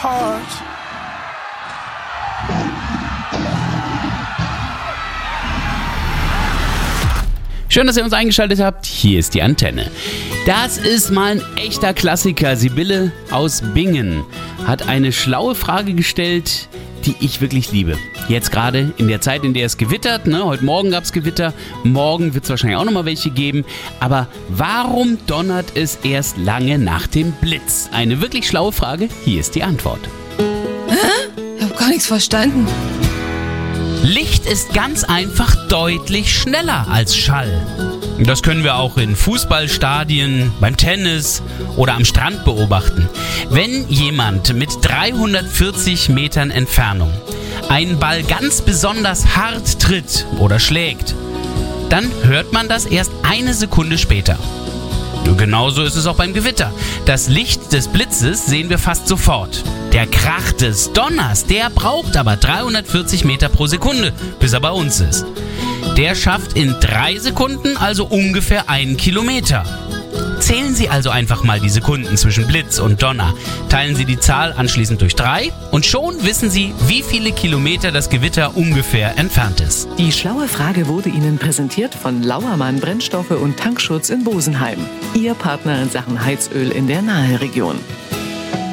heart. Schön, dass ihr uns eingeschaltet habt. Hier ist die Antenne. Das ist mal ein echter Klassiker. Sibylle aus Bingen hat eine schlaue Frage gestellt, die ich wirklich liebe. Jetzt gerade in der Zeit, in der es gewittert, ne? Heute Morgen gab es Gewitter, morgen wird es wahrscheinlich auch nochmal welche geben. Aber warum donnert es erst lange nach dem Blitz? Eine wirklich schlaue Frage, hier ist die Antwort. Ich habe gar nichts verstanden. Licht ist ganz einfach deutlich schneller als Schall. Das können wir auch in Fußballstadien, beim Tennis oder am Strand beobachten. Wenn jemand mit 340 Metern Entfernung einen Ball ganz besonders hart tritt oder schlägt, dann hört man das erst eine Sekunde später. Genauso ist es auch beim Gewitter. Das Licht des Blitzes sehen wir fast sofort. Der Krach des Donners, der braucht aber 340 Meter pro Sekunde, bis er bei uns ist. Der schafft in 3 Sekunden also ungefähr 1 Kilometer. Zählen Sie also einfach mal die Sekunden zwischen Blitz und Donner. Teilen Sie die Zahl anschließend durch 3 und schon wissen Sie, wie viele Kilometer das Gewitter ungefähr entfernt ist. Die schlaue Frage wurde Ihnen präsentiert von Lauermann Brennstoffe und Tankschutz in Bosenheim. Ihr Partner in Sachen Heizöl in der Naheregion.